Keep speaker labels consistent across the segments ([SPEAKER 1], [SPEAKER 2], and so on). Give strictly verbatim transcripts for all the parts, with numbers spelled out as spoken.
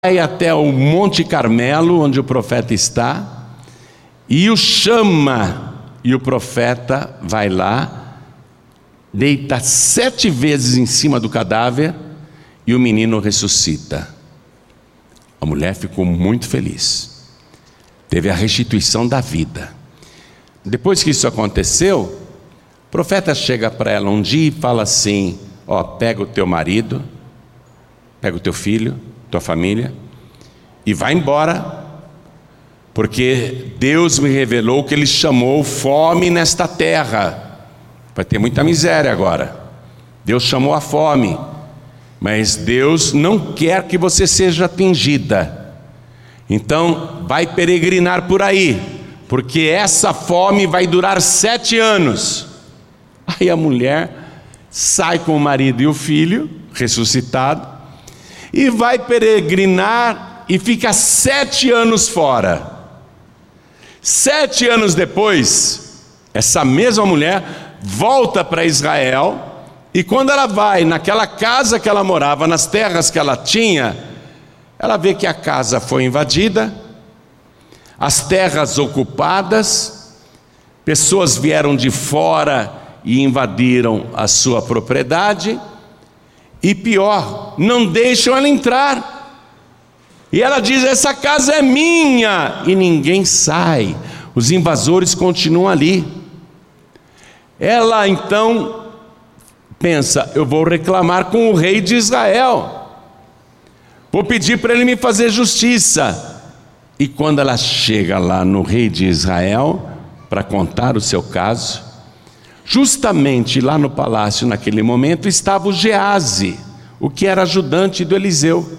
[SPEAKER 1] vai até o Monte Carmelo, onde o profeta está, e o chama, e o profeta vai lá, deita sete vezes em cima do cadáver, e o menino ressuscita. A mulher ficou muito feliz, teve a restituição da vida. Depois que isso aconteceu, o profeta chega para ela um dia e fala assim: ó, pega o teu marido, pega o teu filho, tua família, e vai embora, porque Deus me revelou que Ele chamou fome nesta terra. Vai ter muita miséria agora. Deus chamou a fome, mas Deus não quer que você seja atingida. Então vai peregrinar por aí, porque essa fome vai durar sete anos. Aí a mulher sai com o marido e o filho ressuscitado e vai peregrinar e fica sete anos fora. Sete anos depois, essa mesma mulher volta para Israel, e quando ela vai naquela casa que ela morava, nas terras que ela tinha, ela vê que a casa foi invadida, as terras ocupadas, pessoas vieram de fora e invadiram a sua propriedade, e pior, não deixam ela entrar. E ela diz: essa casa é minha, e ninguém sai, os invasores continuam ali. Ela então pensa: eu vou reclamar com o rei de Israel, vou pedir para ele me fazer justiça. E quando ela chega lá no rei de Israel para contar o seu caso, justamente lá no palácio naquele momento estava o Geazi, o que era ajudante do Eliseu.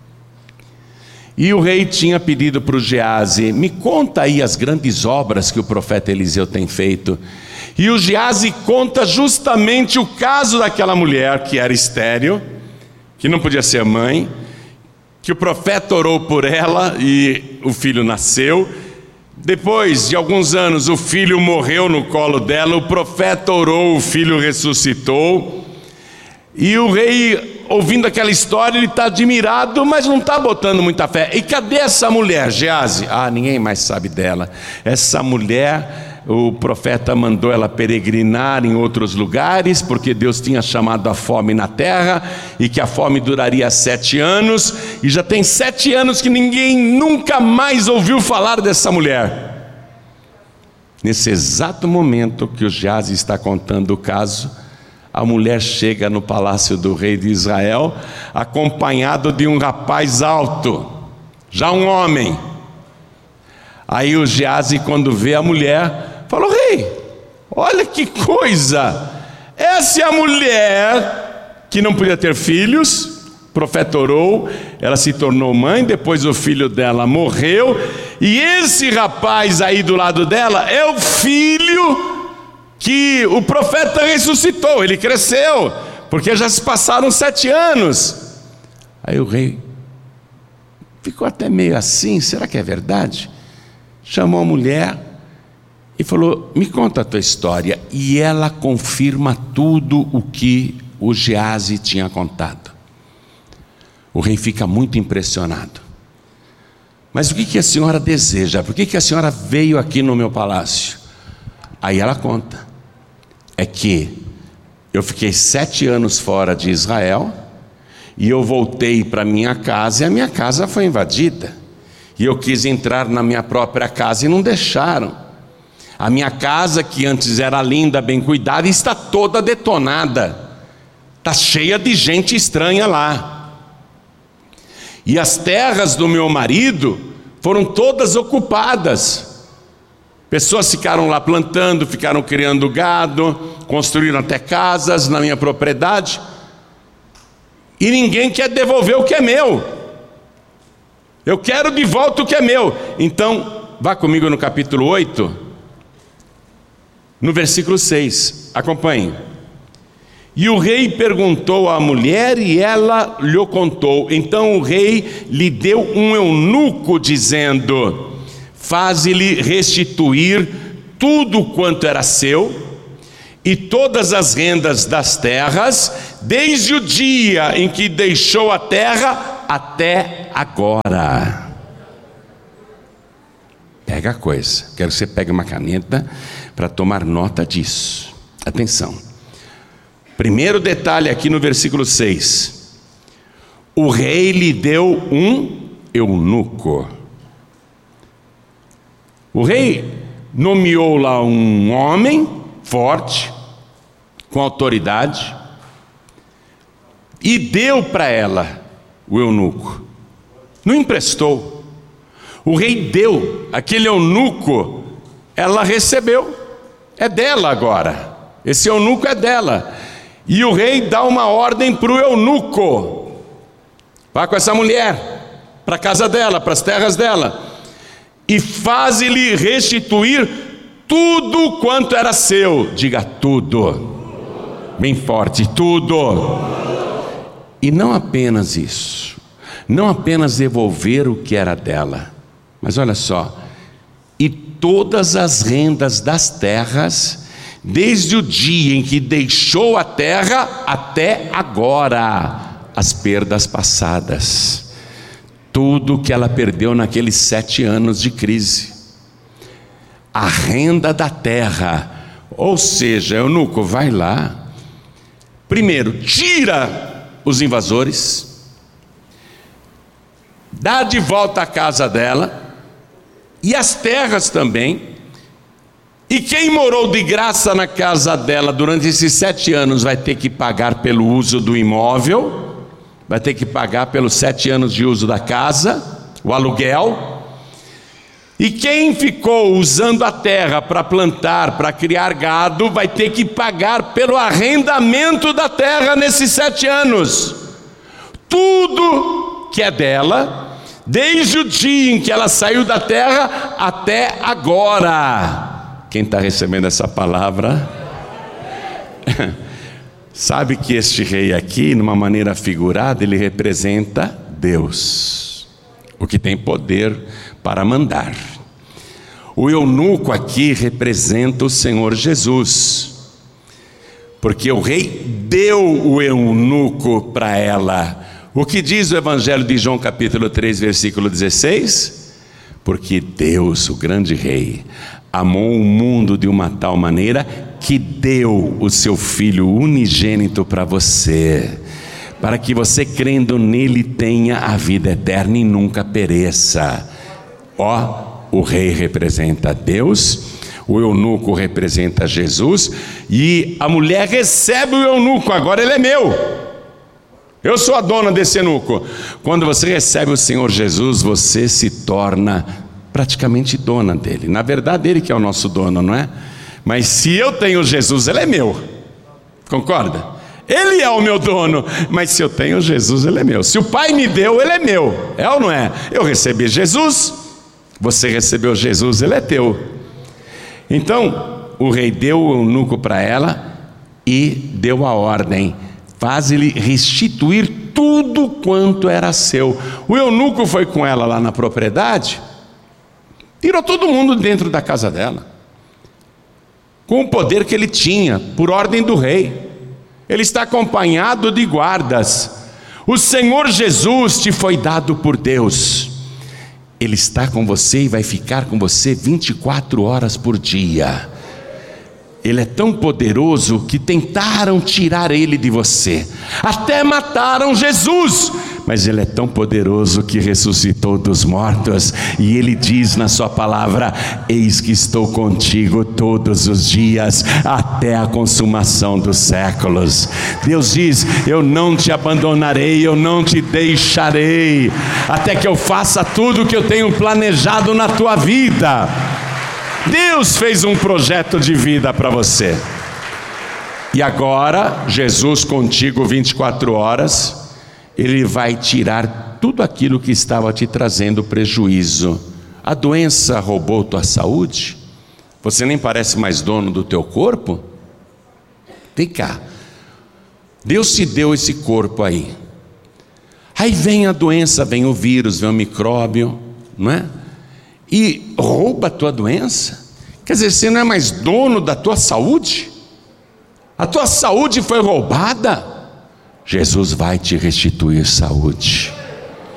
[SPEAKER 1] E o rei tinha pedido para o Geazi: me conta aí as grandes obras que o profeta Eliseu tem feito. E o Geazi conta justamente o caso daquela mulher que era estéril, que não podia ser mãe, que o profeta orou por ela e o filho nasceu. Depois de alguns anos o filho morreu no colo dela, o profeta orou, o filho ressuscitou. E o rei, ouvindo aquela história, ele está admirado, mas não está botando muita fé. E cadê essa mulher, Geazi? Ah, ninguém mais sabe dela. Essa mulher, o profeta mandou ela peregrinar em outros lugares, porque Deus tinha chamado a fome na terra, e que a fome duraria sete anos, e já tem sete anos que ninguém nunca mais ouviu falar dessa mulher. Nesse exato momento que o Geazi está contando o caso, a mulher chega no palácio do rei de Israel, acompanhado de um rapaz alto, já um homem. Aí o Geazi, quando vê a mulher, falou: rei, olha que coisa, essa é a mulher que não podia ter filhos, o profeta orou, ela se tornou mãe, depois o filho dela morreu, e esse rapaz aí do lado dela é o filho que o profeta ressuscitou. Ele cresceu, porque já se passaram sete anos. Aí o rei ficou até meio assim: será que é verdade? Chamou a mulher e falou: me conta a tua história. E ela confirma tudo o que o Geazi tinha contado. O rei fica muito impressionado. Mas o que, que a senhora deseja? Por que, que a senhora veio aqui no meu palácio? Aí ela conta: é que eu fiquei sete anos fora de Israel, e eu voltei para minha casa, e a minha casa foi invadida, e eu quis entrar na minha própria casa e não deixaram. A minha casa, que antes era linda, bem cuidada, está toda detonada, está cheia de gente estranha lá. E as terras do meu marido foram todas ocupadas. Pessoas ficaram lá plantando, ficaram criando gado, construíram até casas na minha propriedade, e ninguém quer devolver o que é meu. Eu quero de volta o que é meu. Então, vá comigo no capítulo oito, no versículo seis, acompanhe. E o rei perguntou à mulher, e ela lhe contou. Então o rei lhe deu um eunuco, dizendo: faze-lhe restituir tudo quanto era seu, e todas as rendas das terras, desde o dia em que deixou a terra até agora. Pega a coisa, quero que você pegue uma caneta para tomar nota disso. Atenção. Primeiro detalhe aqui no versículo seis. O rei lhe deu um eunuco. O rei nomeou lá um homem forte, com autoridade, e deu para ela o eunuco. Não emprestou. O rei deu aquele eunuco, ela recebeu. É dela agora. Esse eunuco é dela. E o rei dá uma ordem para o eunuco: vá com essa mulher para a casa dela, para as terras dela, e faz-lhe restituir tudo quanto era seu. Diga tudo, bem forte, tudo. E não apenas isso, não apenas devolver o que era dela, mas olha só, e todas as rendas das terras, desde o dia em que deixou a terra até agora, as perdas passadas, tudo que ela perdeu naqueles sete anos de crise, a renda da terra. Ou seja, eunuco, vai lá, primeiro tira os invasores, dá de volta a casa dela e as terras também. E quem morou de graça na casa dela durante esses sete anos vai ter que pagar pelo uso do imóvel, vai ter que pagar pelos sete anos de uso da casa, o aluguel. E quem ficou usando a terra para plantar, para criar gado, vai ter que pagar pelo arrendamento da terra nesses sete anos. Tudo que é dela, desde o dia em que ela saiu da terra até agora. Quem está recebendo essa palavra sabe que este rei aqui, numa maneira figurada, ele representa Deus, o que tem poder para mandar. O eunuco aqui representa o Senhor Jesus, porque o rei deu o eunuco para ela. O que diz o Evangelho de João capítulo três, versículo dezesseis? Porque Deus, o grande rei, amou o mundo de uma tal maneira que deu o seu Filho unigênito para você, para que você, crendo nele, tenha a vida eterna e nunca pereça. Ó, o rei representa Deus, o eunuco representa Jesus, e a mulher recebe o eunuco. Agora ele é meu, eu sou a dona desse eunuco. Quando você recebe o Senhor Jesus, você se torna praticamente dona dele. Na verdade, ele que é o nosso dono, não é? Mas se eu tenho Jesus, ele é meu. Concorda? Ele é o meu dono, mas se eu tenho Jesus, ele é meu. Se o Pai me deu, ele é meu. É ou não é? Eu recebi Jesus, você recebeu Jesus, ele é teu. Então, o rei deu o eunuco para ela e deu a ordem: faz-lhe restituir tudo quanto era seu. O eunuco foi com ela lá na propriedade, tirou todo mundo dentro da casa dela, com o poder que ele tinha, por ordem do rei. Ele está acompanhado de guardas. O Senhor Jesus te foi dado por Deus. Ele está com você e vai ficar com você vinte e quatro horas por dia. Ele é tão poderoso que tentaram tirar ele de você, até mataram Jesus, mas ele é tão poderoso que ressuscitou dos mortos, e ele diz na sua palavra: eis que estou contigo todos os dias, até a consumação dos séculos. Deus diz: eu não te abandonarei, eu não te deixarei, até que eu faça tudo o que eu tenho planejado na tua vida. Deus fez um projeto de vida para você. E agora, Jesus contigo vinte e quatro horas, Ele vai tirar tudo aquilo que estava te trazendo prejuízo. A doença roubou tua saúde? Você nem parece mais dono do teu corpo? Vem cá. Deus te deu esse corpo aí. Aí vem a doença, vem o vírus, vem o micróbio, não é? E rouba a tua doença. Quer dizer, você não é mais dono da tua saúde? A tua saúde foi roubada. Jesus vai te restituir saúde.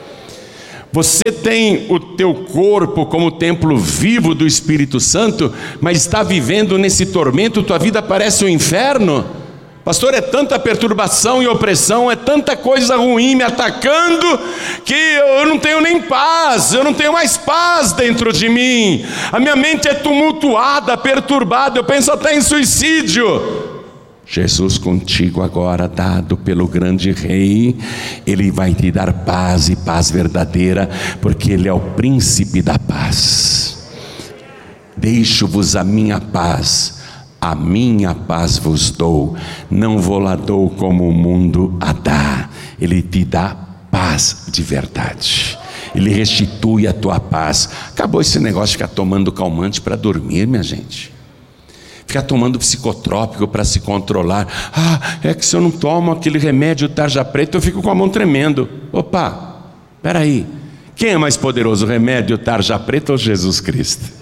[SPEAKER 1] Você tem o teu corpo como templo vivo do Espírito Santo, mas está vivendo nesse tormento, tua vida parece um inferno. Pastor, é tanta perturbação e opressão, é tanta coisa ruim me atacando, que eu não tenho nem paz, eu não tenho mais paz dentro de mim. A minha mente é tumultuada, perturbada, eu penso até em suicídio. Jesus contigo agora, dado pelo grande Rei, Ele vai te dar paz e paz verdadeira, porque Ele é o príncipe da paz. Deixo-vos a minha paz, a minha paz vos dou, não vou lá dou como o mundo a dá. Ele te dá paz de verdade, Ele restitui a tua paz. Acabou esse negócio de ficar tomando calmante para dormir, minha gente. Ficar tomando psicotrópico para se controlar. Ah, é que se eu não tomo aquele remédio tarja preta, eu fico com a mão tremendo. Opa, peraí, quem é mais poderoso, o remédio tarja preta ou Jesus Cristo?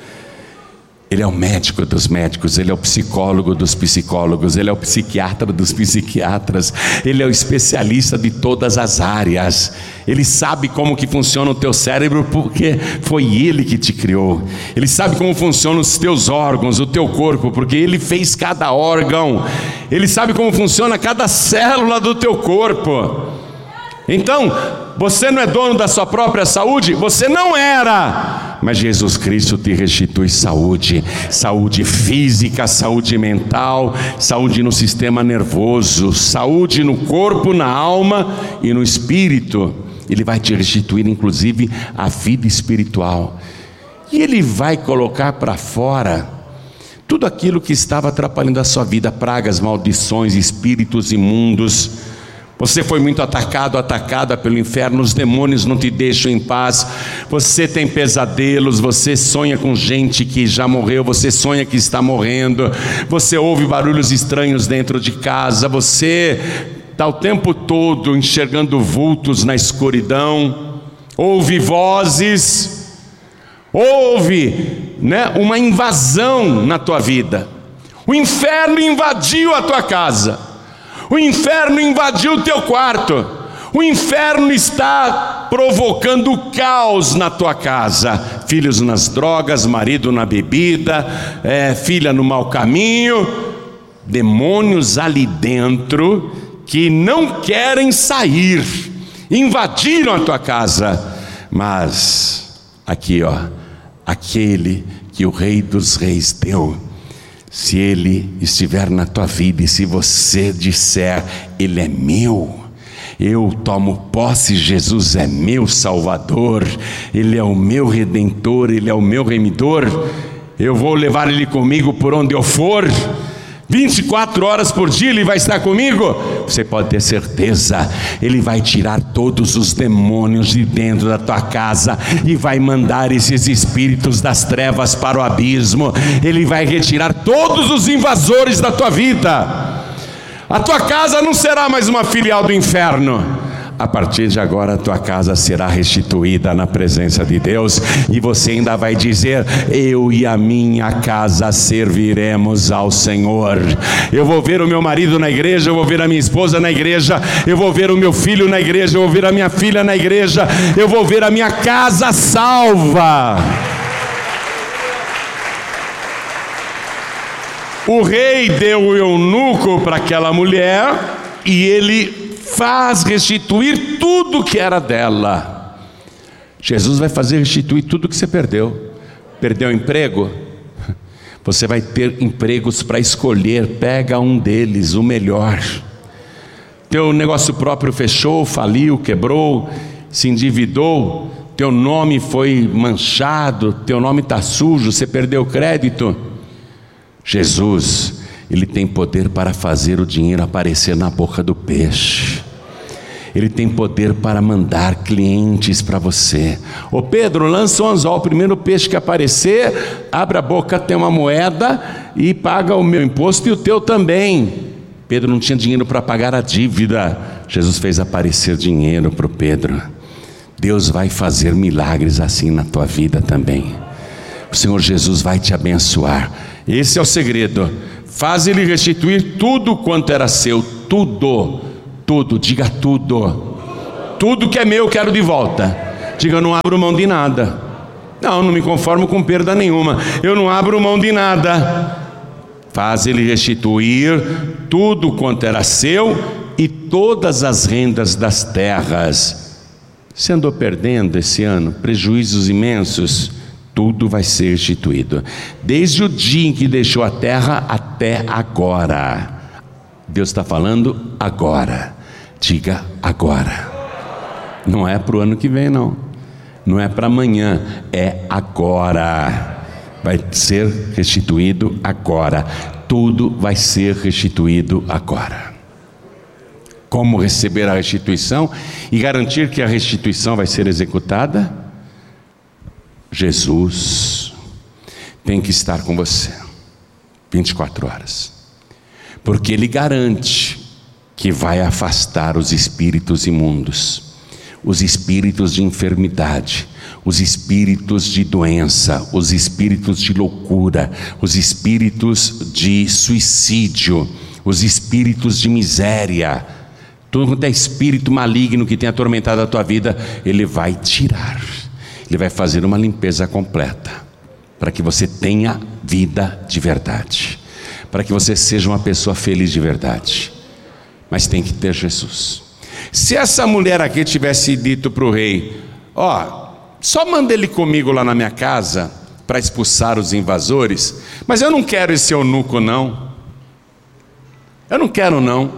[SPEAKER 1] Ele é o médico dos médicos, Ele é o psicólogo dos psicólogos, Ele é o psiquiatra dos psiquiatras, Ele é o especialista de todas as áreas. Ele sabe como que funciona o teu cérebro, porque foi Ele que te criou. Ele sabe como funcionam os teus órgãos, o teu corpo, porque Ele fez cada órgão. Ele sabe como funciona cada célula do teu corpo. Então, você não é dono da sua própria saúde? Você não era, mas Jesus Cristo te restitui saúde, saúde física, saúde mental, saúde no sistema nervoso, saúde no corpo, na alma e no espírito. Ele vai te restituir inclusive a vida espiritual, e Ele vai colocar para fora tudo aquilo que estava atrapalhando a sua vida, pragas, maldições, espíritos imundos. Você foi muito atacado, atacada pelo inferno, os demônios não te deixam em paz. Você tem pesadelos, você sonha com gente que já morreu, você sonha que está morrendo, você ouve barulhos estranhos dentro de casa, você está o tempo todo enxergando vultos na escuridão, ouve vozes, ouve, né, uma invasão na tua vida. O inferno invadiu a tua casa. O inferno invadiu o teu quarto. O inferno está provocando caos na tua casa. Filhos nas drogas, marido na bebida, é, filha no mau caminho. Demônios ali dentro que não querem sair, invadiram a tua casa. Mas aqui ó, aquele que o Rei dos Reis deu, se Ele estiver na tua vida e se você disser, Ele é meu, eu tomo posse, Jesus é meu Salvador, Ele é o meu Redentor, Ele é o meu Remidor, eu vou levar Ele comigo por onde eu for, vinte e quatro horas por dia Ele vai estar comigo. Você pode ter certeza, Ele vai tirar todos os demônios de dentro da tua casa e vai mandar esses espíritos das trevas para o abismo. Ele vai retirar todos os invasores da tua vida. A tua casa não será mais uma filial do inferno. A partir de agora a tua casa será restituída na presença de Deus, e você ainda vai dizer, eu e a minha casa serviremos ao Senhor. Eu vou ver o meu marido na igreja, eu vou ver a minha esposa na igreja, eu vou ver o meu filho na igreja, eu vou ver a minha filha na igreja, eu vou ver a minha casa salva. O rei deu o eunuco para aquela mulher, e ele faz restituir tudo que era dela. Jesus vai fazer restituir tudo que você perdeu. Perdeu o emprego? Você vai ter empregos para escolher, pega um deles, o melhor. Teu negócio próprio fechou, faliu, quebrou, se endividou, teu nome foi manchado, teu nome está sujo, você perdeu crédito. Jesus, Ele tem poder para fazer o dinheiro aparecer na boca do peixe. Ele tem poder para mandar clientes para você. Ô Pedro, lança o anzol, o primeiro peixe que aparecer, abre a boca, tem uma moeda e paga o meu imposto e o teu também. Pedro não tinha dinheiro para pagar a dívida. Jesus fez aparecer dinheiro para o Pedro. Deus vai fazer milagres assim na tua vida também. O Senhor Jesus vai te abençoar. Esse é o segredo. Faz Ele restituir tudo quanto era seu. Tudo, tudo, diga tudo. Tudo que é meu eu quero de volta. Diga: eu não abro mão de nada. Não, não me conformo com perda nenhuma. Eu não abro mão de nada. Faz ele restituir tudo quanto era seu e todas as rendas das terras. Você andou perdendo esse ano prejuízos imensos? Tudo vai ser restituído. Desde o dia em que deixou a terra até agora. Deus está falando agora. Diga: agora. Não é para o ano que vem, não. Não é para amanhã, é agora. Vai ser restituído agora. Tudo vai ser restituído agora. Como receber a restituição e garantir que a restituição vai ser executada? Jesus tem que estar com você vinte e quatro horas, porque Ele garante que vai afastar os espíritos imundos, os espíritos de enfermidade, os espíritos de doença, os espíritos de loucura, os espíritos de suicídio, os espíritos de miséria, tudo quanto é espírito maligno que tem atormentado a tua vida, Ele vai tirar. Ele vai fazer uma limpeza completa, para que você tenha vida de verdade, para que você seja uma pessoa feliz de verdade. Mas tem que ter Jesus. Se essa mulher aqui tivesse dito para o rei: ó, só manda ele comigo lá na minha casa para expulsar os invasores, mas eu não quero esse eunuco não, eu não quero não,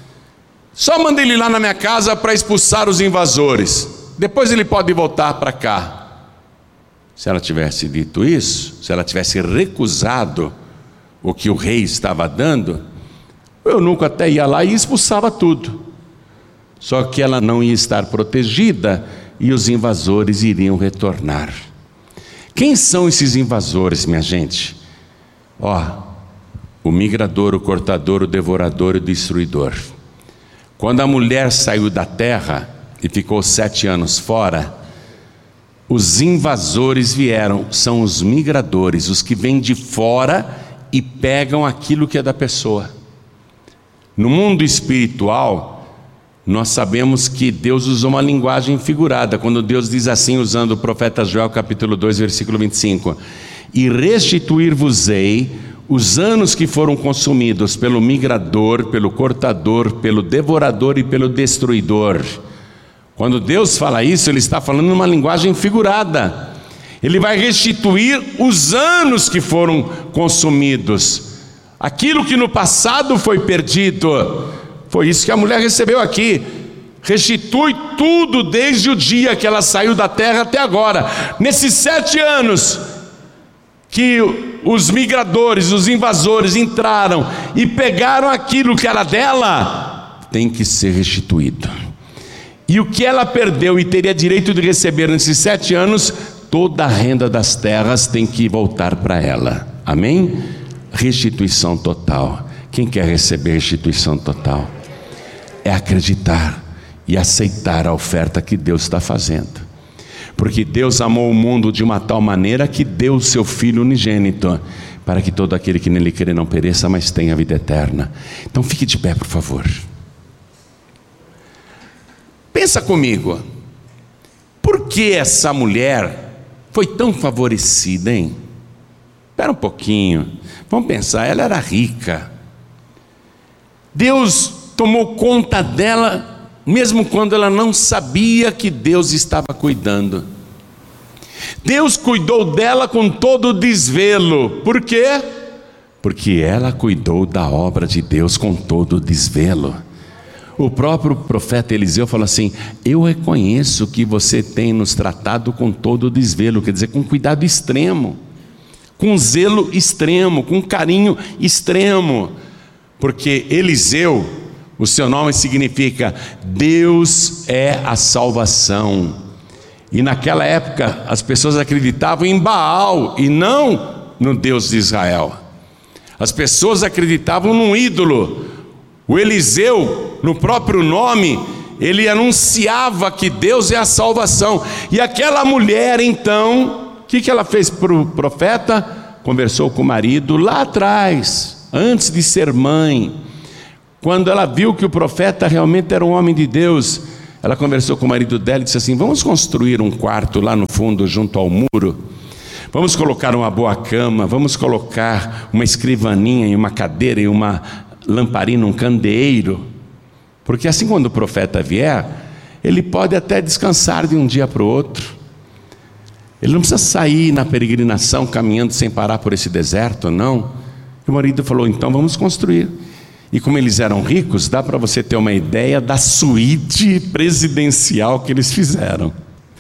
[SPEAKER 1] só manda ele lá na minha casa para expulsar os invasores, depois ele pode voltar para cá. Se ela tivesse dito isso, se ela tivesse recusado o que o rei estava dando, o eunuco até ia lá e expulsava tudo. Só que ela não ia estar protegida e os invasores iriam retornar. Quem são esses invasores, minha gente? Ó, o migrador, o cortador, o devorador e o destruidor. Quando a mulher saiu da terra e ficou sete anos fora, os invasores vieram, são os migradores, os que vêm de fora e pegam aquilo que é da pessoa. No mundo espiritual, nós sabemos que Deus usou uma linguagem figurada, quando Deus diz assim, usando o profeta Joel capítulo dois, versículo vinte e cinco: e restituir-vos-ei os anos que foram consumidos pelo migrador, pelo cortador, pelo devorador e pelo destruidor. Quando Deus fala isso, Ele está falando numa linguagem figurada. Ele vai restituir os anos que foram consumidos, aquilo que no passado foi perdido. Foi isso que a mulher recebeu aqui. Restitui tudo desde o dia que ela saiu da terra até agora. Nesses sete anos que os migradores, os invasores entraram e pegaram aquilo que era dela, tem que ser restituído. E o que ela perdeu e teria direito de receber nesses sete anos, toda a renda das terras tem que voltar para ela. Amém? Restituição total. Quem quer receber restituição total? É acreditar e aceitar a oferta que Deus está fazendo. Porque Deus amou o mundo de uma tal maneira que deu o seu Filho unigênito, para que todo aquele que nele crê não pereça, mas tenha vida eterna. Então fique de pé, por favor. Pensa comigo, por que essa mulher foi tão favorecida, hein? Espera um pouquinho, vamos pensar, ela era rica. Deus tomou conta dela, mesmo quando ela não sabia que Deus estava cuidando. Deus cuidou dela com todo o desvelo. Por quê? Porque ela cuidou da obra de Deus com todo o desvelo. O próprio profeta Eliseu falou assim: eu reconheço que você tem nos tratado com todo o desvelo, quer dizer, com cuidado extremo, com zelo extremo, com carinho extremo. Porque Eliseu, o seu nome significa Deus é a salvação. E naquela época as pessoas acreditavam em Baal e não no Deus de Israel. As pessoas acreditavam num ídolo. O Eliseu, no próprio nome, ele anunciava que Deus é a salvação. E aquela mulher então, o que, que ela fez para o profeta? Conversou com o marido lá atrás, antes de ser mãe. Quando ela viu que o profeta realmente era um homem de Deus, Ela conversou com o marido dela e disse assim: vamos construir um quarto lá no fundo, junto ao muro. Vamos colocar uma boa cama, vamos colocar uma escrivaninha e uma cadeira e uma lamparina, um candeeiro. Porque assim, quando o profeta vier, ele pode até descansar de um dia para o outro. Ele não precisa sair na peregrinação caminhando sem parar por esse deserto, não. E o marido falou: então vamos construir. E como eles eram ricos, dá para você ter uma ideia da suíte presidencial que eles fizeram.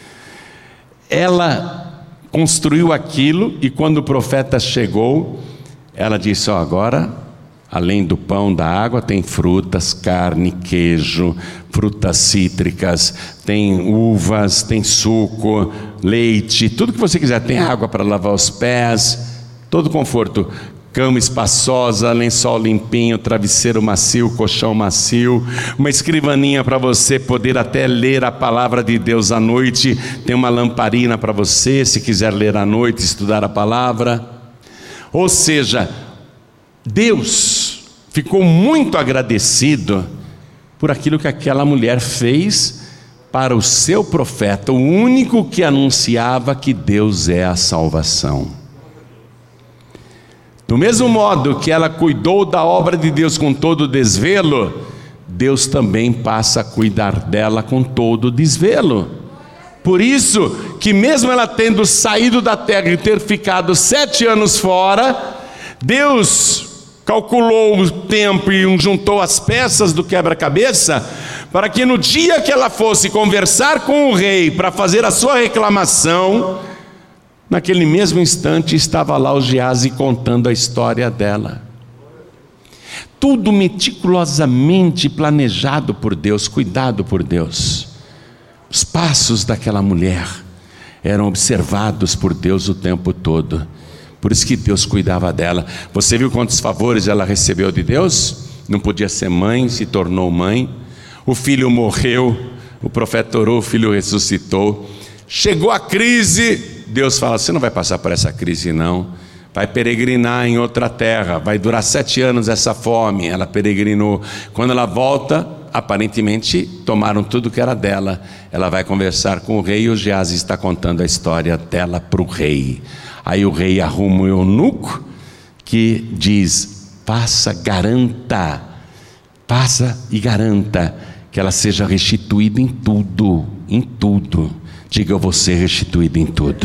[SPEAKER 1] Ela construiu aquilo, e quando o profeta chegou, ela disse: ó, agora, além do pão, da água, tem frutas, carne, queijo, frutas cítricas, tem uvas, tem suco, leite, tudo que você quiser. Tem água para lavar os pés, todo conforto. Cama espaçosa, lençol limpinho, travesseiro macio, colchão macio, uma escrivaninha para você poder até ler a palavra de Deus à noite. Tem uma lamparina para você, se quiser ler à noite, estudar a palavra. Ou seja, Deus ficou muito agradecido por aquilo que aquela mulher fez para o seu profeta, o único que anunciava que Deus é a salvação. Do mesmo modo que ela cuidou da obra de Deus com todo desvelo, Deus também passa a cuidar dela com todo desvelo. Por isso que mesmo ela tendo saído da terra e ter ficado sete anos fora, Deus calculou o tempo e juntou as peças do quebra-cabeça, para que no dia que ela fosse conversar com o rei para fazer a sua reclamação, naquele mesmo instante estava lá o Geazi contando a história dela. Tudo meticulosamente planejado por Deus, cuidado por Deus. Os passos daquela mulher eram observados por Deus o tempo todo. Por isso que Deus cuidava dela. Você viu quantos favores ela recebeu de Deus? Não podia ser mãe, se tornou mãe. O filho morreu, o profeta orou, o filho ressuscitou. Chegou a crise, Deus fala: você não vai passar por essa crise não, vai peregrinar em outra terra, vai durar sete anos essa fome. Ela peregrinou. Quando ela volta, aparentemente tomaram tudo que era dela. Ela vai conversar com o rei, e o Geazi está contando a história dela para o rei. Aí o rei arruma o eunuco, que diz: faça, garanta, faça e garanta que ela seja restituída em tudo, em tudo. Diga: eu vou ser restituído em tudo.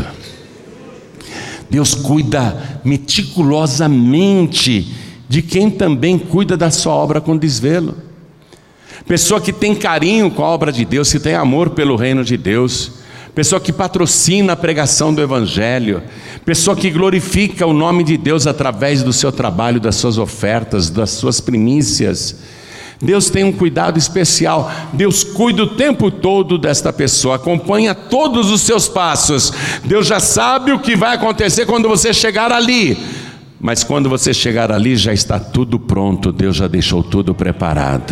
[SPEAKER 1] Deus cuida meticulosamente de quem também cuida da sua obra com desvelo. Pessoa que tem carinho com a obra de Deus, que tem amor pelo reino de Deus, pessoa que patrocina a pregação do Evangelho, pessoa que glorifica o nome de Deus através do seu trabalho, das suas ofertas, das suas primícias. Deus tem um cuidado especial. Deus cuida o tempo todo desta pessoa, acompanha todos os seus passos. Deus já sabe o que vai acontecer quando você chegar ali, mas quando você chegar ali já está tudo pronto. Deus já deixou tudo preparado.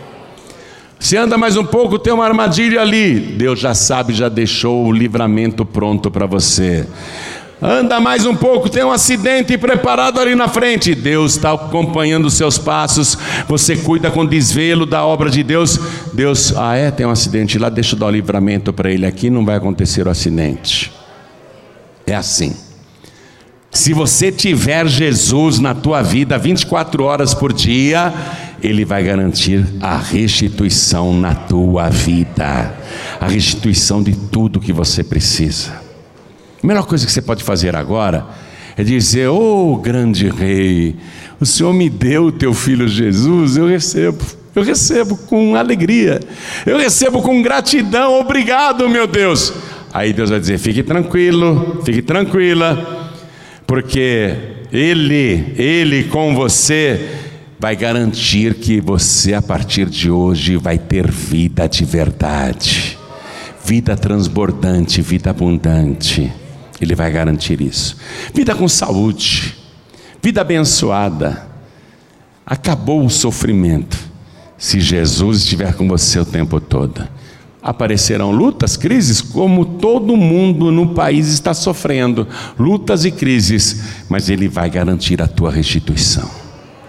[SPEAKER 1] Se anda mais um pouco, tem uma armadilha ali, Deus já sabe, já deixou o livramento pronto para você. Anda mais um pouco, tem um acidente preparado ali na frente, Deus está acompanhando os seus passos. Você cuida com desvelo da obra de Deus. Deus, ah é, tem um acidente lá, deixa eu dar o livramento para ele aqui, não vai acontecer o acidente. É assim. Se você tiver Jesus na tua vida vinte e quatro horas por dia, Ele vai garantir a restituição na tua vida, a restituição de tudo que você precisa. A melhor coisa que você pode fazer agora é dizer: ô grande rei, o Senhor me deu o teu filho Jesus, eu recebo, eu recebo com alegria, eu recebo com gratidão, obrigado meu Deus. Aí Deus vai dizer: fique tranquilo, fique tranquila, porque Ele, Ele com você vai garantir que você a partir de hoje vai ter vida de verdade, vida transbordante, vida abundante. Ele vai garantir isso. Vida com saúde, vida abençoada. Acabou o sofrimento se Jesus estiver com você o tempo todo. Aparecerão lutas, crises, como todo mundo no país está sofrendo, lutas e crises, mas Ele vai garantir a tua restituição.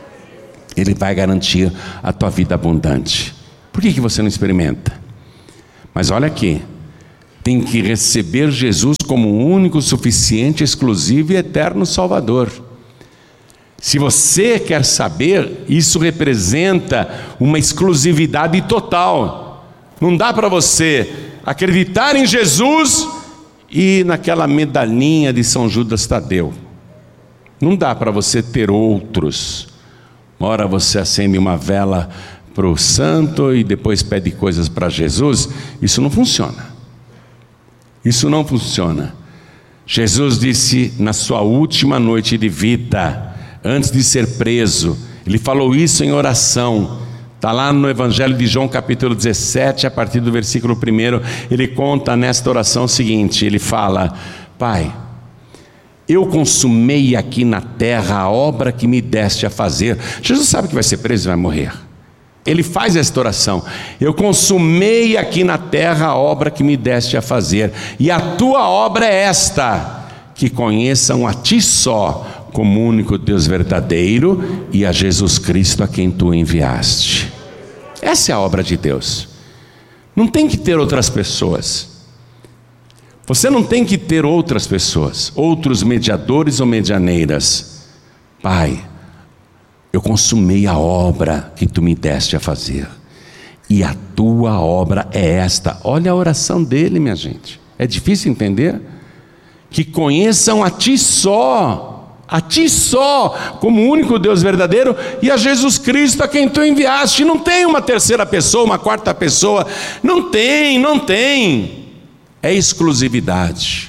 [SPEAKER 1] Ele vai garantir a tua vida abundante. Por que que você não experimenta? Mas olha aqui, tem que receber Jesus como o único, suficiente, exclusivo e eterno Salvador. Se você quer saber, isso representa uma exclusividade total. Não dá para você acreditar em Jesus e naquela medalhinha de São Judas Tadeu. Não dá para você ter outros. Uma hora você acende uma vela para o santo e depois pede coisas para Jesus. Isso não funciona. Isso não funciona. Jesus disse na sua última noite de vida, antes de ser preso, ele falou isso em oração. Está lá no Evangelho de João, capítulo dezessete, a partir do versículo primeiro. Ele conta nesta oração o seguinte: ele fala: Pai, eu consumei aqui na terra a obra que me deste a fazer. Jesus sabe que vai ser preso e vai morrer. Ele faz esta oração: eu consumei aqui na terra a obra que me deste a fazer, e a tua obra é esta, que conheçam a ti só, como único Deus verdadeiro, e a Jesus Cristo a quem tu enviaste. Essa é a obra de Deus. Não tem que ter outras pessoas. Você não tem que ter outras pessoas, outros mediadores ou medianeiras. Pai, eu consumei a obra que tu me deste a fazer, e a tua obra é esta. Olha a oração dele, minha gente. É difícil entender? Que conheçam a ti só, a ti só, como o único Deus verdadeiro, e a Jesus Cristo a quem tu enviaste. Não tem uma terceira pessoa, uma quarta pessoa. Não tem, não tem. É exclusividade.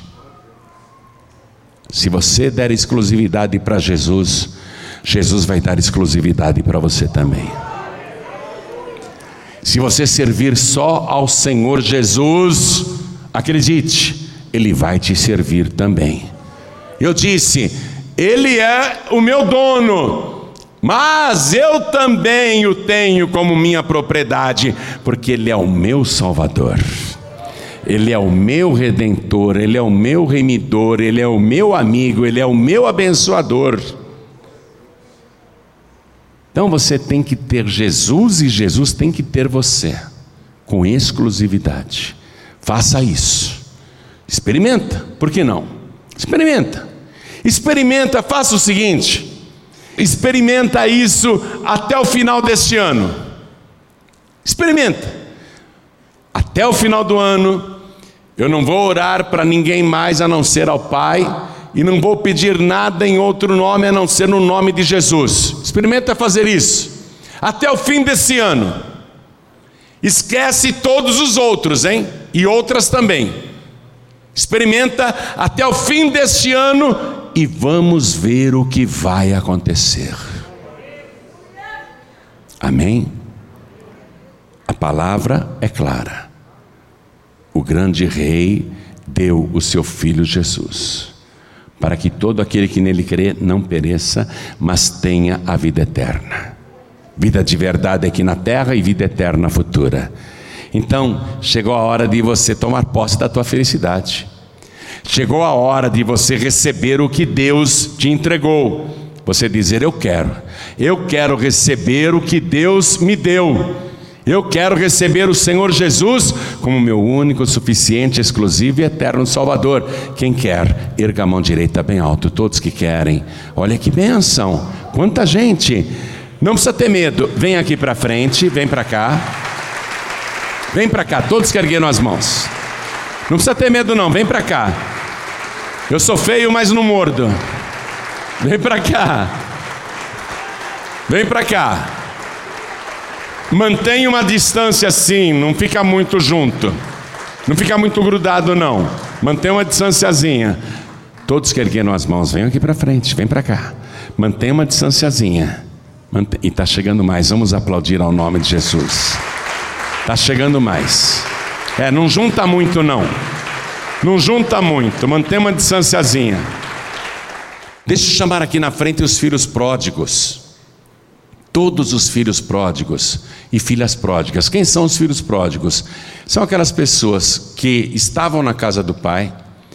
[SPEAKER 1] Se você der exclusividade para Jesus, Jesus vai dar exclusividade para você também. Se você servir só ao Senhor Jesus, acredite, Ele vai te servir também. Eu disse, Ele é o meu dono, mas eu também o tenho como minha propriedade, porque Ele é o meu Salvador, Ele é o meu Redentor, Ele é o meu remidor, Ele é o meu amigo, Ele é o meu abençoador. Então você tem que ter Jesus e Jesus tem que ter você, com exclusividade. Faça isso. Experimenta, por que não? Experimenta. Experimenta, faça o seguinte. Experimenta isso até o final deste ano. Experimenta. Até o final do ano, eu não vou orar para ninguém mais a não ser ao Pai, e não vou pedir nada em outro nome a não ser no nome de Jesus. Experimenta fazer isso até o fim desse ano. Esquece todos os outros, hein? E outras também. Experimenta até o fim deste ano e vamos ver o que vai acontecer. Amém? A palavra é clara. O grande rei deu o seu filho Jesus, para que todo aquele que nele crê não pereça, mas tenha a vida eterna. Vida de verdade aqui na terra e vida eterna futura. Então, chegou a hora de você tomar posse da tua felicidade. Chegou a hora de você receber o que Deus te entregou. Você dizer, eu quero. Eu quero receber o que Deus me deu. Eu quero receber o Senhor Jesus como meu único, suficiente, exclusivo e eterno Salvador. Quem quer, erga a mão direita bem alto. Todos que querem. Olha que bênção. Quanta gente. Não precisa ter medo. Vem aqui para frente, vem para cá. Vem para cá, todos que ergueram as mãos. Não precisa ter medo não, vem para cá. Eu sou feio, mas não mordo. Vem para cá. Vem para cá. Mantenha uma distância assim, não fica muito junto. Não fica muito grudado não. Mantenha uma distanciazinha. Todos que ergueram as mãos, venham aqui para frente, vem para cá. Mantenha uma distanciazinha. Mantenha... E está chegando mais, vamos aplaudir ao nome de Jesus. Está chegando mais. É, não junta muito não. Não junta muito, mantenha uma distanciazinha. Deixa eu chamar aqui na frente os filhos pródigos. Todos os filhos pródigos e filhas pródigas. Quem são os filhos pródigos? São aquelas pessoas que estavam na casa do pai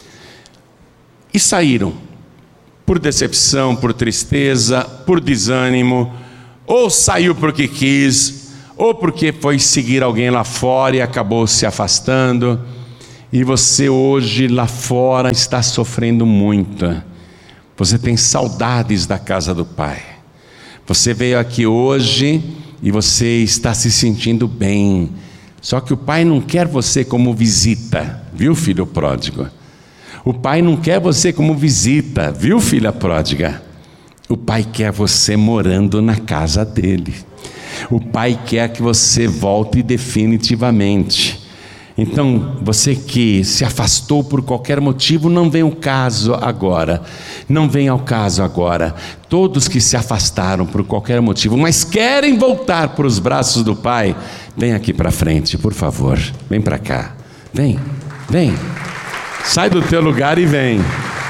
[SPEAKER 1] e saíram por decepção, por tristeza, por desânimo, ou saiu porque quis, ou porque foi seguir alguém lá fora e acabou se afastando, e você hoje lá fora está sofrendo muito. Você tem saudades da casa do Pai. Você veio aqui hoje e você está se sentindo bem, só que o Pai não quer você como visita, viu, filho pródigo? O Pai não quer você como visita, viu, filha pródiga? O Pai quer você morando na casa dele. O Pai quer que você volte definitivamente. Então, você que se afastou por qualquer motivo, não vem ao caso agora. Não vem ao caso agora. Todos que se afastaram por qualquer motivo, mas querem voltar para os braços do Pai, vem aqui para frente, por favor. Vem para cá. Vem, vem. Sai do teu lugar e vem.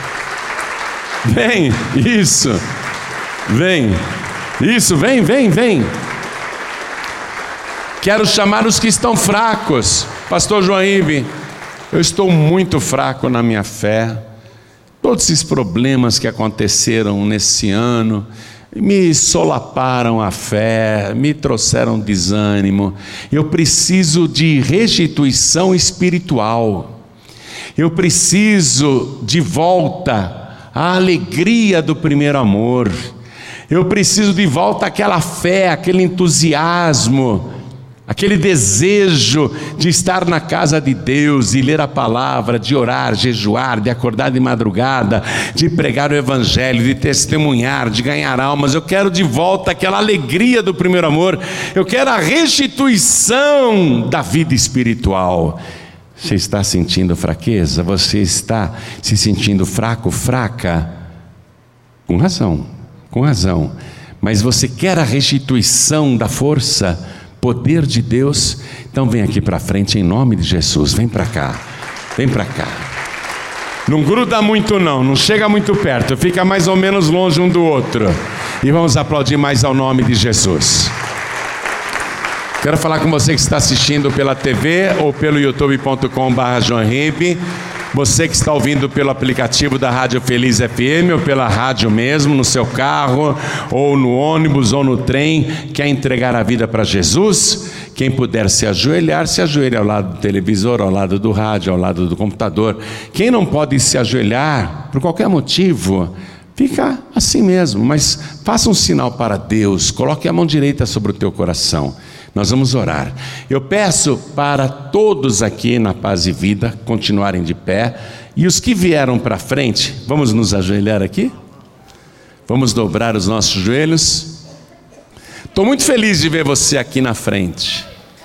[SPEAKER 1] Vem, isso. Vem, isso, vem, vem, vem. Quero chamar os que estão fracos. Pastor João Ive, eu estou muito fraco na minha fé. Todos esses problemas que aconteceram nesse ano me solaparam a fé, me trouxeram desânimo. Eu preciso de restituição espiritual. Eu preciso de volta à alegria do primeiro amor. Eu preciso de volta àquela fé, aquele entusiasmo, aquele desejo de estar na casa de Deus, de ler a palavra, de orar, jejuar, de acordar de madrugada, de pregar o evangelho, de testemunhar, de ganhar almas. Eu quero de volta aquela alegria do primeiro amor. Eu quero a restituição da vida espiritual. Você está sentindo fraqueza? Você está se sentindo fraco, fraca? Com razão, com razão. Mas você quer a restituição da força, poder de Deus? Então vem aqui para frente em nome de Jesus. Vem para cá, vem para cá. Não gruda muito não, não chega muito perto, fica mais ou menos longe um do outro. E vamos aplaudir mais ao nome de Jesus. Quero falar com você que está assistindo pela T V ou pelo youtube ponto com barra João Ribe. Você que está ouvindo pelo aplicativo da Rádio Feliz F M ou pela rádio mesmo, no seu carro, ou no ônibus, ou no trem, quer entregar a vida para Jesus? Quem puder se ajoelhar, se ajoelhe ao lado do televisor, ao lado do rádio, ao lado do computador. Quem não pode se ajoelhar, por qualquer motivo, fica assim mesmo, mas faça um sinal para Deus, coloque a mão direita sobre o teu coração. Nós vamos orar. Eu peço para todos aqui na Paz e Vida continuarem de pé, e os que vieram para frente, vamos nos ajoelhar aqui? Vamos dobrar os nossos joelhos. Estou muito feliz de ver você aqui na frente.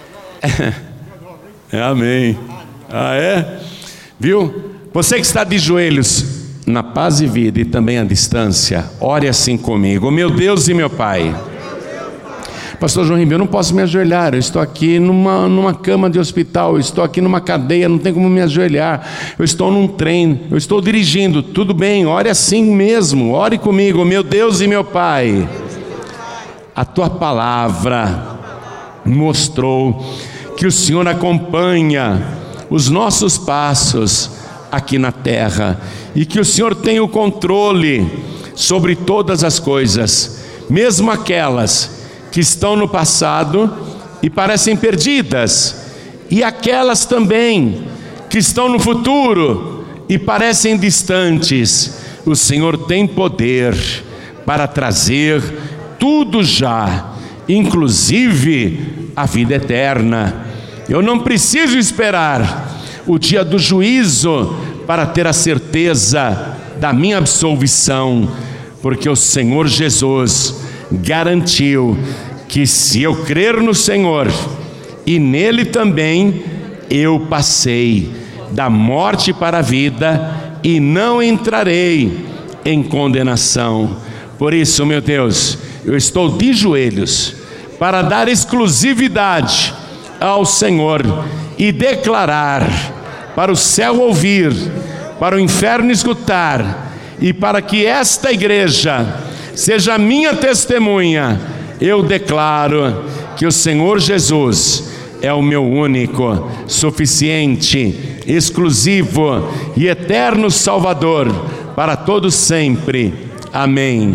[SPEAKER 1] É, amém. Ah, é? Viu? Você que está de joelhos na Paz e Vida e também à distância, ore assim comigo. Meu Deus e meu Pai, Pastor João Ribeiro, eu não posso me ajoelhar, eu estou aqui numa, numa cama de hospital, eu estou aqui numa cadeia, não tem como me ajoelhar, eu estou num trem, eu estou dirigindo, tudo bem, ore assim mesmo, ore comigo. Meu Deus e meu Pai, a Tua palavra mostrou que o Senhor acompanha os nossos passos aqui na terra, e que o Senhor tem o controle sobre todas as coisas, mesmo aquelas que estão no passado e parecem perdidas, e aquelas também que estão no futuro e parecem distantes. O Senhor tem poder para trazer tudo já, inclusive a vida eterna. Eu não preciso esperar o dia do juízo para ter a certeza da minha absolvição, porque o Senhor Jesus garantiu que se eu crer no Senhor e nele também, eu passei da morte para a vida e não entrarei em condenação. Por isso, meu Deus, eu estou de joelhos para dar exclusividade ao Senhor e declarar para o céu ouvir, para o inferno escutar, e para que esta igreja seja minha testemunha. Eu declaro que o Senhor Jesus é o meu único, suficiente, exclusivo e eterno Salvador para todos sempre. Amém.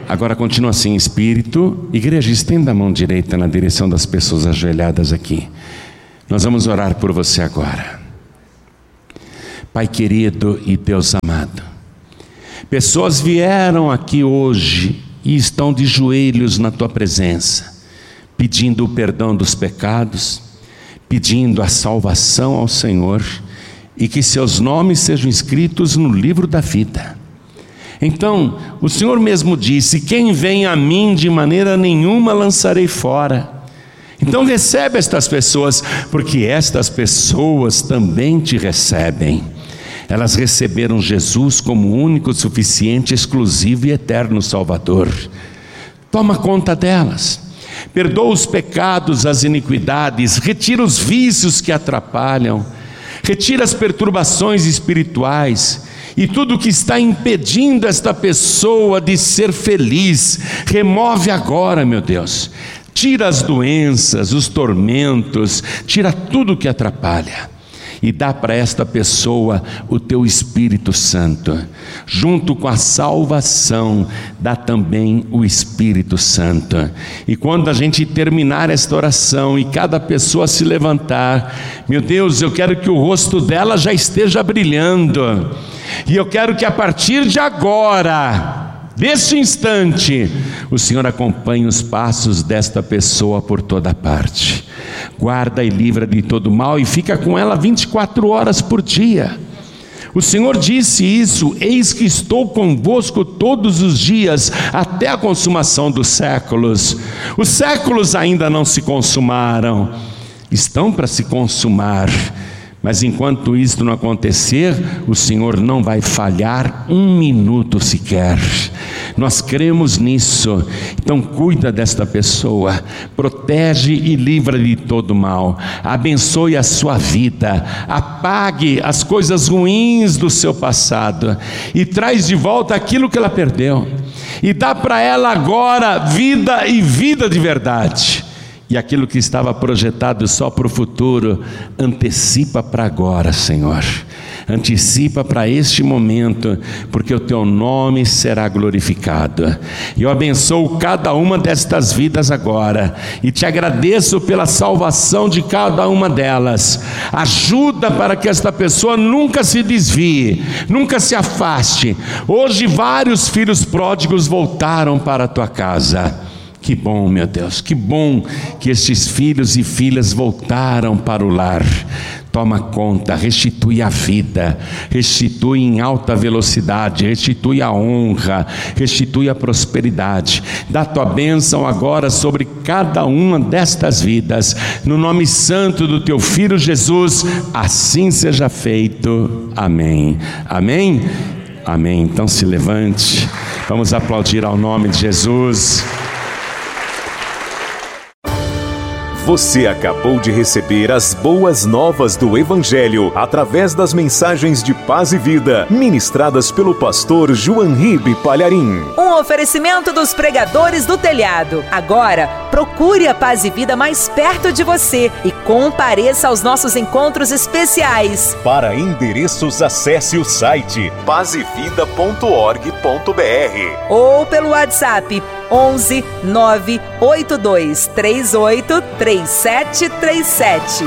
[SPEAKER 1] Agora continua assim, Espírito. Igreja, estenda a mão direita na direção das pessoas ajoelhadas aqui. Nós vamos orar por você agora. Pai querido e Deus amado, pessoas vieram aqui hoje e estão de joelhos na tua presença, pedindo o perdão dos pecados, pedindo a salvação ao Senhor, e que seus nomes sejam escritos no livro da vida. Então, o Senhor mesmo disse: quem vem a mim, de maneira nenhuma lançarei fora. Então recebe estas pessoas, porque estas pessoas também te recebem. Elas receberam Jesus como único, suficiente, exclusivo e eterno Salvador. Toma conta delas, perdoa os pecados, as iniquidades, retira os vícios que atrapalham, retira as perturbações espirituais e tudo que está impedindo esta pessoa de ser feliz. Remove agora, meu Deus. Tira as doenças, os tormentos, tira tudo que atrapalha. E dá para esta pessoa o teu Espírito Santo. Junto com a salvação, dá também o Espírito Santo. E quando a gente terminar esta oração e cada pessoa se levantar, meu Deus, eu quero que o rosto dela já esteja brilhando. E eu quero que a partir de agora, deste instante, o Senhor acompanhe os passos desta pessoa por toda parte. Guarda e livra de todo mal e fica com ela vinte e quatro horas por dia. O Senhor disse isso: eis que estou convosco todos os dias, até a consumação dos séculos. Os séculos ainda não se consumaram, estão para se consumar. Mas enquanto isso não acontecer, o Senhor não vai falhar um minuto sequer. Nós cremos nisso. Então cuida desta pessoa, protege e livra de todo mal, abençoe a sua vida, apague as coisas ruins do seu passado e traz de volta aquilo que ela perdeu, e dá para ela agora vida e vida de verdade. E aquilo que estava projetado só para o futuro, antecipa para agora, Senhor. Antecipa para este momento, porque o teu nome será glorificado. Eu abençoo cada uma destas vidas agora, e te agradeço pela salvação de cada uma delas. Ajuda para que esta pessoa nunca se desvie, nunca se afaste. Hoje vários filhos pródigos voltaram para a tua casa. Que bom, meu Deus, que bom que estes filhos e filhas voltaram para o lar. Toma conta, restitui a vida, restitui em alta velocidade, restitui a honra, restitui a prosperidade. Dá tua bênção agora sobre cada uma destas vidas, no nome santo do teu Filho Jesus, assim seja feito. Amém. Amém? Amém. Então se levante, vamos aplaudir ao nome de Jesus.
[SPEAKER 2] Você acabou de receber as boas novas do Evangelho através das mensagens de paz e vida ministradas pelo pastor João Ribe Palharim.
[SPEAKER 3] Um oferecimento dos pregadores do telhado. Agora, procure a Paz e Vida mais perto de você e compareça aos nossos encontros especiais.
[SPEAKER 2] Para endereços, acesse o site paz e vida ponto org ponto br
[SPEAKER 3] ou pelo WhatsApp onze nove oito dois três oito três sete três sete.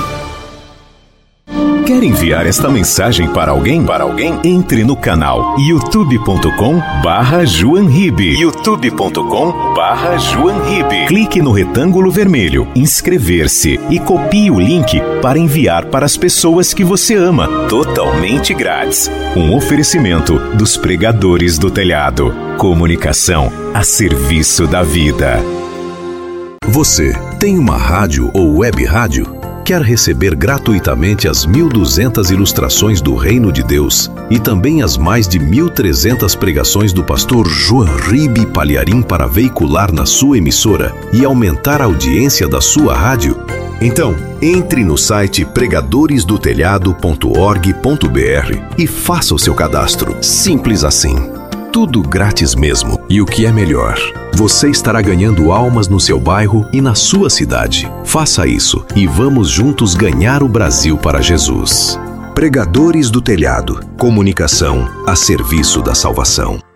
[SPEAKER 2] Quer enviar esta mensagem para alguém? Para alguém? Entre no canal youtube ponto com barra João Ribe. youtube ponto com barra João Ribe. Clique no retângulo vermelho, inscrever-se e copie o link para enviar para as pessoas que você ama, totalmente grátis. Um oferecimento dos pregadores do telhado. Comunicação a serviço da vida.
[SPEAKER 4] Você tem uma rádio ou web rádio? Quer receber gratuitamente as mil e duzentas ilustrações do Reino de Deus e também as mais de mil e trezentas pregações do pastor João Ribe Palharim para veicular na sua emissora e aumentar a audiência da sua rádio? Então, entre no site pregadores do telhado ponto org ponto br e faça o seu cadastro. Simples assim. Tudo grátis mesmo. E o que é melhor, você estará ganhando almas no seu bairro e na sua cidade. Faça isso e vamos juntos ganhar o Brasil para Jesus. Pregadores do Telhado. Comunicação a serviço da salvação.